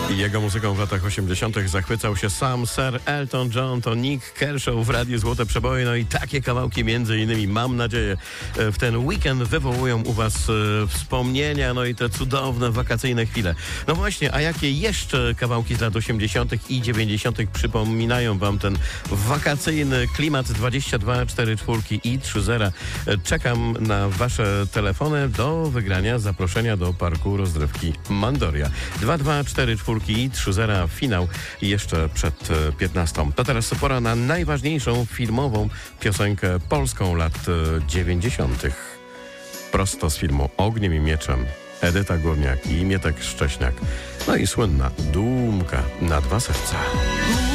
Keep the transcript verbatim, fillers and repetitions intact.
I jego muzyką w latach osiemdziesiątych zachwycał się sam Sir Elton John, to Nick Kershaw w Radiu Złote Przeboje. No i takie kawałki między innymi, mam nadzieję, w ten weekend wywołują u was e, wspomnienia, no i te cudowne wakacyjne chwile. No właśnie, a jakie jeszcze kawałki z lat osiemdziesiątych i dziewięćdziesiątych przypominają wam ten wakacyjny klimat? Dwadzieścia dwa cztery cztery i trzy zera. Czekam na wasze telefony do wygrania zaproszenia do parku rozrywki Mandoria. dwa dwa cztery cztery i trzy zera, finał jeszcze przed piętnastą. To teraz pora na najważniejszą filmową piosenkę polską lat dziewięćdziesiątych. Prosto z filmu Ogniem i Mieczem. Edyta Górniak i Mietek Szcześniak. No i słynna Dumka na dwa serca.